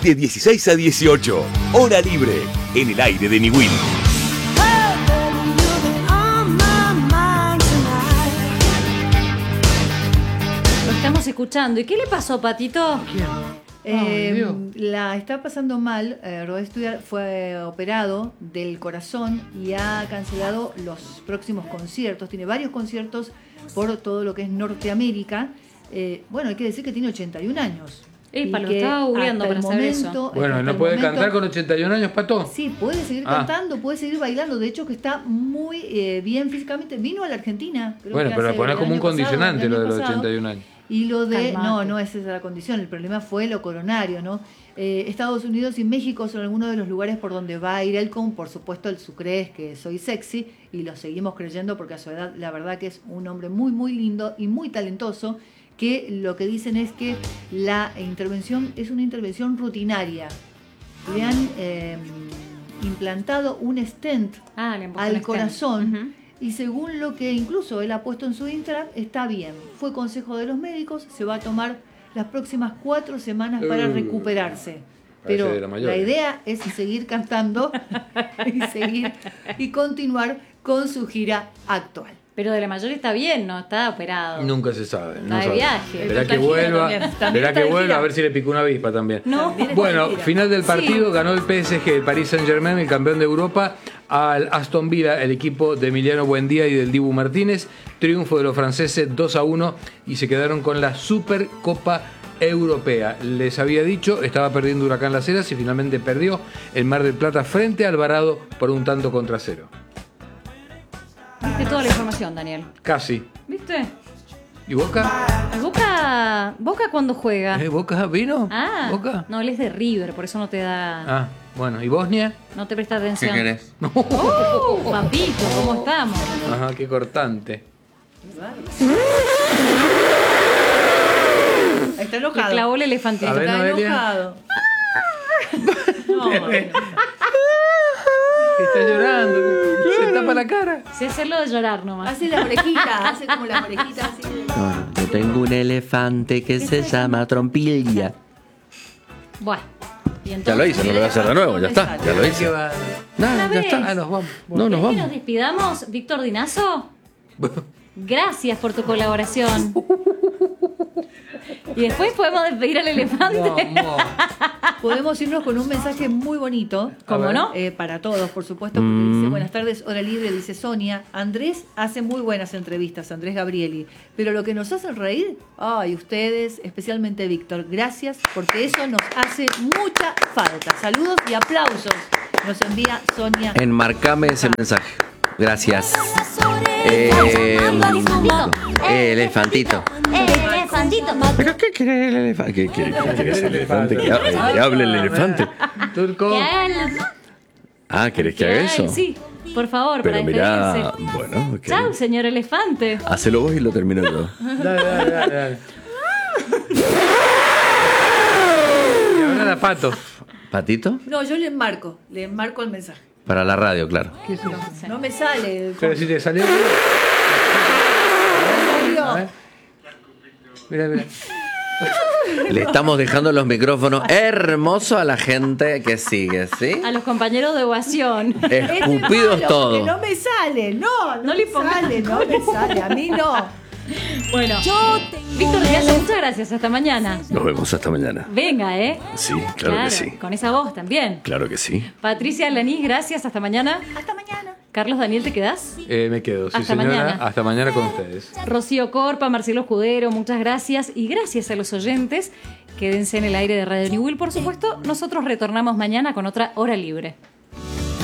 De 16 a 18, Hora Libre, en el aire de Niwil. Lo estamos escuchando. ¿Y qué le pasó, Patito? La está pasando mal. Rod Stewart fue operado del corazón y ha cancelado los próximos conciertos. Tiene varios conciertos por todo lo que es Norteamérica. Bueno, hay que decir que tiene 81 años. Lo estaba googleando para saber eso. Bueno, ¿no puede cantar con 81 años, Pato? Sí, puede seguir cantando, puede seguir bailando. De hecho, que está muy bien físicamente. Vino a la Argentina. Bueno, pero lo ponés como un condicionante lo de los 81 años. Y lo de... Calmate. No es esa la condición. El problema fue lo coronario, ¿no? Estados Unidos y México son algunos de los lugares por donde va a ir él con, por supuesto, el su crees que soy sexy, y lo seguimos creyendo porque a su edad la verdad que es un hombre muy, muy lindo y muy talentoso, que lo que dicen es que la intervención es una intervención rutinaria. Le han implantado un stent al corazón. Y según lo que incluso él ha puesto en su Instagram, está bien. Fue consejo de los médicos, se va a tomar las próximas 4 semanas para recuperarse. Pero la idea es seguir cantando y continuar con su gira actual. Pero de la mayor está bien, ¿no? Está operado. Nunca se sabe. Está de viaje. Verá que vuelva. Verá que vuelva a ver si le picó una avispa también. No. Bueno, final del partido, ganó el PSG, el Paris Saint-Germain, el campeón de Europa, al Aston Villa, el equipo de Emiliano Buendía y del Dibu Martínez. Triunfo de los franceses 2-1 y se quedaron con la Supercopa Europea. Les había dicho, estaba perdiendo Huracán Las Heras y finalmente perdió el Mar del Plata frente a Alvarado por un tanto contra 0. Viste toda la información, Daniel. Casi. ¿Viste? ¿Y Boca? ¿Boca cuándo juega? ¿Boca vino? ¿Boca? No, él es de River, por eso no te da... Bueno, ¿y Bosnia? No te presta atención. ¿Qué querés? Papito, ¿cómo estamos? Ajá, qué cortante. Está enojado. Le clavó el elefantito. Está Noelia. enojado. Está llorando. Se tapa la cara. Sé hacerlo de llorar nomás. Hace la orejita, hace como la orejita así. Yo tengo un elefante que se llama Trompilla. Bueno. ¿Y Ya lo hice, no lo voy a hacer de nuevo, ya está. Ya lo hice. Nada, ya está. Nos vamos. No, nos ¿Querés que nos vamos. despidamos, Víctor Dinazo? Gracias por tu colaboración. Y después podemos despedir al elefante. Podemos irnos con un mensaje muy bonito. ¿Cómo no? Para todos, por supuesto, porque dice: buenas tardes, Hora Libre, dice Sonia. Andrés hace muy buenas entrevistas, Andrés Gabrieli. Pero lo que nos hace reír, ustedes, especialmente Víctor, gracias, porque eso nos hace mucha falta. Saludos y aplausos. Nos envía Sonia. Enmarcame ese mensaje. Gracias. Elefantito. ¿Pero qué quiere el elefante? ¿Qué quiere ese elefante? Que hable el elefante. Turco. ¿Querés que haga eso? Sí, por favor, Pero para mirá, despedirse. bueno, ok. Chau, señor elefante. Hacelo vos y lo termino yo. Dale. Y ahora la Pato. ¿Patito? No, yo le enmarco el mensaje. Para la radio, claro. No me sale. Pero si te salió. Mira. Le estamos dejando los micrófonos hermosos a la gente que sigue, ¿sí? A los compañeros de ovación. Escupidos todos. No me sale, no le pongas sale, no me sale, a mí no. Bueno, Víctor Díaz, muchas gracias. Hasta mañana. Nos vemos hasta mañana. Venga, Sí, claro que sí. Con esa voz también. Claro que sí. Patricia Lanís, gracias. Hasta mañana. Hasta mañana. Carlos Daniel, ¿te quedás? Me quedo, sí, Hasta señora. mañana. Hasta mañana con ustedes. Rocío Corpa, Marcelo Escudero, muchas gracias. Y gracias a los oyentes. Quédense en el aire de Radio Niwil, por supuesto. Nosotros retornamos mañana con otra Hora Libre.